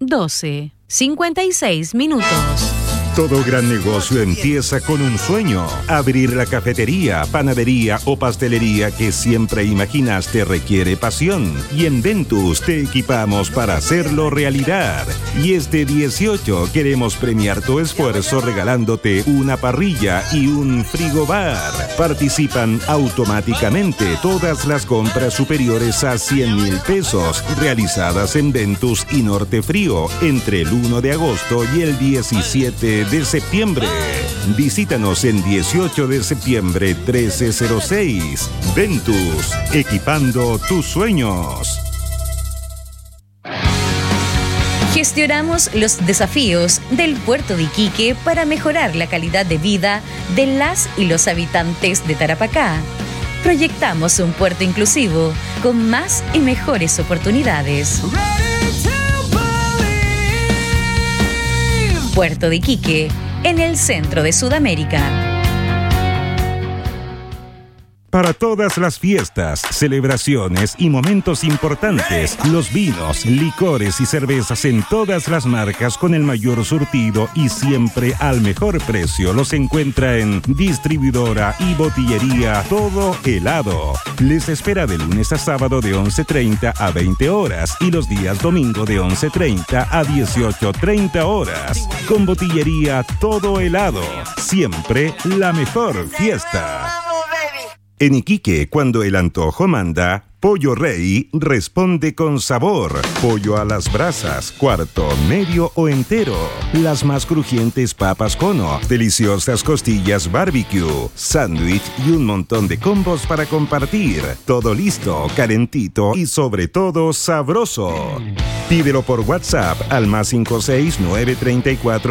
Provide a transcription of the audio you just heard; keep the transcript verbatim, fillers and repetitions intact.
doce, cincuenta y seis minutos. Todo gran negocio empieza con un sueño. Abrir la cafetería, panadería o pastelería que siempre imaginaste requiere pasión. Y en Ventus te equipamos para hacerlo realidad. Y este dieciocho queremos premiar tu esfuerzo regalándote una parrilla y un frigobar. Participan automáticamente todas las compras superiores a cien mil pesos realizadas en Ventus y Norte Frío entre el uno de agosto y el diecisiete de septiembre. Visítanos en dieciocho de septiembre trece cero seis. Ventus, equipando tus sueños. Gestionamos los desafíos del puerto de Iquique para mejorar la calidad de vida de las y los habitantes de Tarapacá. Proyectamos un puerto inclusivo con más y mejores oportunidades. Puerto de Iquique, en el centro de Sudamérica. Para todas las fiestas, celebraciones y momentos importantes, los vinos, licores y cervezas en todas las marcas con el mayor surtido y siempre al mejor precio los encuentra en Distribuidora y Botillería Todo Helado. Les espera de lunes a sábado de once treinta a veinte horas y los días domingo de once treinta a dieciocho treinta horas. Con Botillería Todo Helado, siempre la mejor fiesta. En Iquique, cuando el antojo manda, Pollo Rey responde con sabor. Pollo a las brasas, cuarto, medio o entero. Las más crujientes papas cono, deliciosas costillas barbecue, sándwich y un montón de combos para compartir. Todo listo, calentito y sobre todo sabroso. Pídelo por WhatsApp al más cinco seis nueve tres cuatro